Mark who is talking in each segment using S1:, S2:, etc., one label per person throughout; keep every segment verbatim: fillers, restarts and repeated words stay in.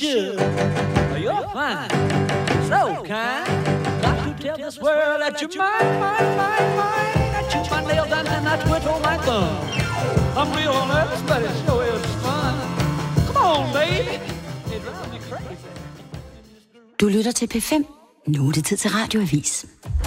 S1: should. You're fine, so kind. Got to tell this world that you're mine, mine, mine, mine. I chew my nails and then I twiddle my thumb. I'm real nervous, but it sure is fun. Come on, baby. It drives me crazy.
S2: Du lytter til P fem. Nu er det tid til Radioavis.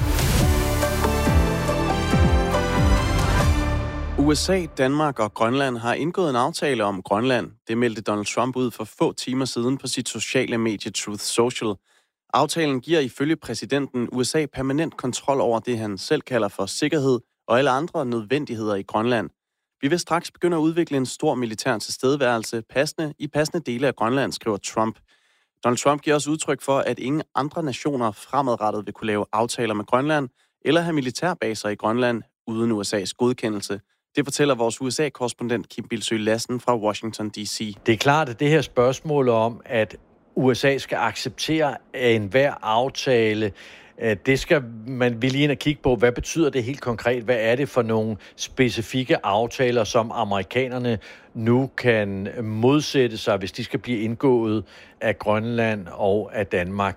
S3: U S A, Danmark og Grønland har indgået en aftale om Grønland. Det meldte Donald Trump ud for få timer siden på sit sociale medie Truth Social. Aftalen giver ifølge præsidenten U S A permanent kontrol over det, han selv kalder for sikkerhed og alle andre nødvendigheder i Grønland. Vi vil straks begynde at udvikle en stor militær tilstedeværelse passende i passende dele af Grønland, skriver Trump. Donald Trump giver også udtryk for, at ingen andre nationer fremadrettet vil kunne lave aftaler med Grønland eller have militærbaser i Grønland uden U S A's godkendelse. Det fortæller vores U S A-korrespondent Kim Bilsøe Lassen fra Washington D C.
S4: Det er klart, at det her spørgsmål om, at U S A skal acceptere enhver aftale, det skal man vil lige ind og kigge på. Hvad betyder det helt konkret? Hvad er det for nogle specifikke aftaler, som amerikanerne nu kan modsætte sig, hvis de skal blive indgået af Grønland og af Danmark?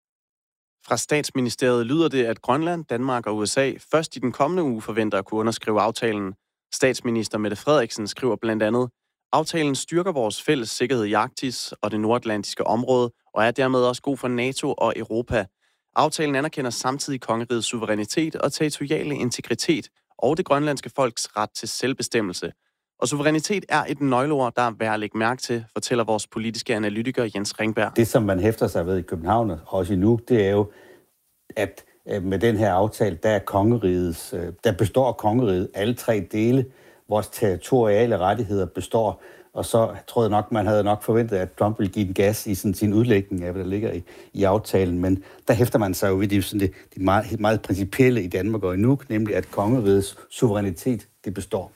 S3: Fra statsministeriet lyder det, at Grønland, Danmark og U S A først i den kommende uge forventer at kunne underskrive aftalen. Statsminister Mette Frederiksen skriver blandt andet, aftalen styrker vores fælles sikkerhed i Arktis og det nordatlantiske område, og er dermed også god for NATO og Europa. Aftalen anerkender samtidig kongerigets suverænitet og territoriale integritet og det grønlandske folks ret til selvbestemmelse. Og suverænitet er et nøgleord, der er værd at lægge mærke til, fortæller vores politiske analytiker Jens Ringberg.
S5: Det, som man hæfter sig ved i København og også i Nuuk, det er jo, at med den her aftale, der er kongerigets, der består kongeriget alle tre dele. Vores territoriale rettigheder består, og så tror jeg nok, man havde nok forventet, at Trump ville give den gas i sådan, sin udlægning af, hvad der ligger i, i aftalen. Men der hæfter man sig jo ved det, sådan det, det meget, meget principielle i Danmark og i Nuuk, nemlig at kongerigets suverænitet, det består.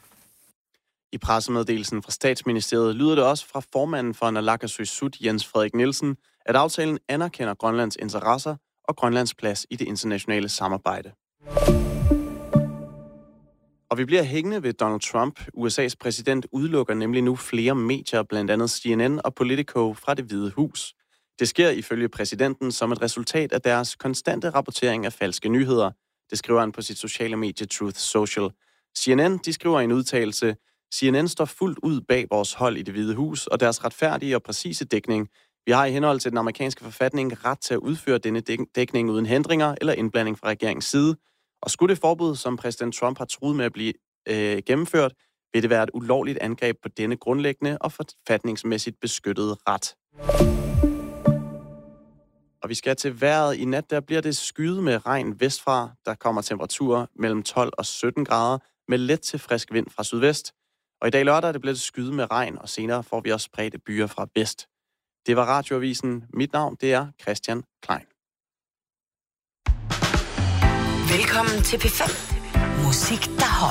S3: I pressemeddelelsen fra statsministeriet lyder det også fra formanden for Naalakkersuisut, Jens Frederik Nielsen, at aftalen anerkender Grønlands interesser og Grønlands plads i det internationale samarbejde. Og vi bliver hængende ved Donald Trump. U S A's præsident udelukker nemlig nu flere medier, blandt andet C N N og Politico, fra Det Hvide Hus. Det sker ifølge præsidenten som et resultat af deres konstante rapportering af falske nyheder. Det skriver han på sit sociale medie Truth Social. C N N de skriver i en udtalelse, C N N står fuldt ud bag vores hold i Det Hvide Hus og deres retfærdige og præcise dækning. Vi har i henhold til den amerikanske forfatning ret til at udføre denne dækning uden hindringer eller indblanding fra regeringens side. Og skulle det forbud, som præsident Trump har truet med at blive øh, gennemført, vil det være et ulovligt angreb på denne grundlæggende og forfatningsmæssigt beskyttede ret. Og vi skal til vejret. I nat der bliver det skyet med regn vestfra. Der kommer temperaturer mellem tolv og sytten grader med let til frisk vind fra sydvest. Og i dag lørdag det bliver det skyet med regn, og senere får vi også spredte byer fra vest. Det var Radioavisen. Mit navn det er Christian Klein.
S2: Velkommen til P fem. Musik, der holder.